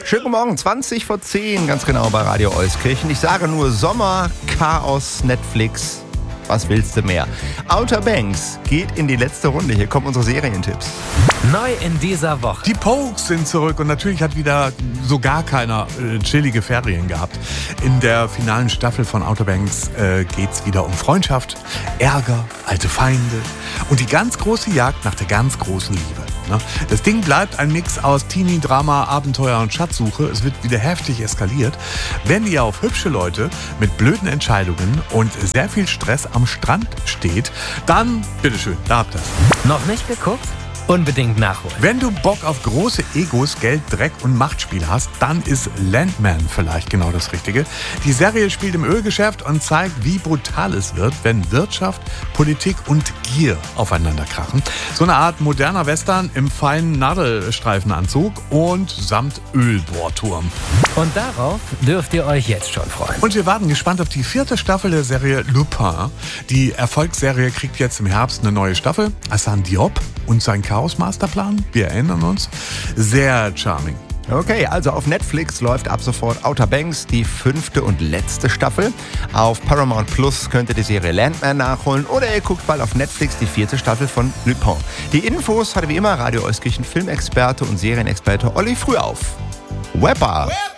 Schönen guten Morgen, 20 vor 10, ganz genau bei Radio Euskirchen. Ich sage nur Sommer, Chaos, Netflix. Was willst du mehr? Outer Banks geht in die letzte Runde. Hier kommen unsere Serientipps. Neu in dieser Woche. Die Pokes sind zurück und natürlich hat wieder so gar keiner chillige Ferien gehabt. In der finalen Staffel von Outer Banks geht's wieder um Freundschaft, Ärger, alte Feinde und die ganz große Jagd nach der ganz großen Liebe. Ne? Das Ding bleibt ein Mix aus Teenie, Drama, Abenteuer und Schatzsuche. Es wird wieder heftig eskaliert. Wenn ihr auf hübsche Leute mit blöden Entscheidungen und sehr viel Stress am Strand steht, dann bitteschön, da habt ihr's. Noch nicht geguckt? Unbedingt nachholen. Wenn du Bock auf große Egos, Geld, Dreck und Machtspiele hast, dann ist Landman vielleicht genau das Richtige. Die Serie spielt im Ölgeschäft und zeigt, wie brutal es wird, wenn Wirtschaft, Politik und Gier aufeinander krachen. So eine Art moderner Western im feinen Nadelstreifenanzug und samt Ölbohrturm. Und darauf dürft ihr euch jetzt schon freuen. Und wir warten gespannt auf die 4. Staffel der Serie Lupin. Die Erfolgsserie kriegt jetzt im Herbst eine neue Staffel. Hassan Diop und sein Chaos-Masterplan, wir erinnern uns, sehr charming. Okay, also auf Netflix läuft ab sofort Outer Banks, die 5. und letzte Staffel. Auf Paramount Plus könnt ihr die Serie Landman nachholen oder ihr guckt bald auf Netflix die 4. Staffel von Lupin. Die Infos hatte wie immer Radio Euskirchen Filmexperte und Serienexperte Olli Frühauf. Webber.